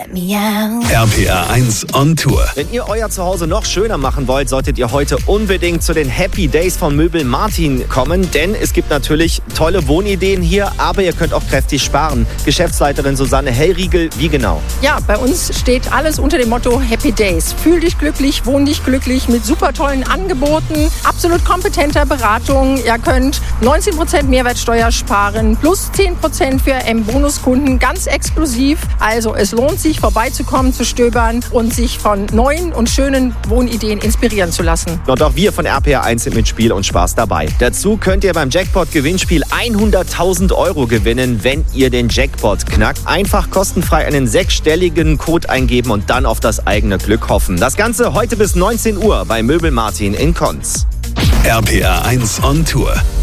me out. RPR 1 on Tour. Wenn ihr euer Zuhause noch schöner machen wollt, solltet ihr heute unbedingt zu den Happy Days von Möbel Martin kommen, denn es gibt natürlich tolle Wohnideen hier, aber ihr könnt auch kräftig sparen. Geschäftsleiterin Susanne Hellriegel, wie genau? Ja, bei uns steht alles unter dem Motto Happy Days. Fühl dich glücklich, wohn dich glücklich mit super tollen Angeboten, absolut kompetenter Beratung. Ihr könnt 19% Mehrwertsteuer sparen, plus 10% für M-Bonuskunden, ganz exklusiv. Also es lohnt sich, vorbeizukommen, zu stöbern und sich von neuen und schönen Wohnideen inspirieren zu lassen. Und auch wir von RPR 1 sind mit Spiel und Spaß dabei. Dazu könnt ihr beim Jackpot-Gewinnspiel 100.000 € gewinnen, wenn ihr den Jackpot knackt. Einfach kostenfrei einen 6-stelligen Code eingeben und dann auf das eigene Glück hoffen. Das Ganze heute bis 19 Uhr bei Möbel Martin in Konz. RPR 1 on Tour.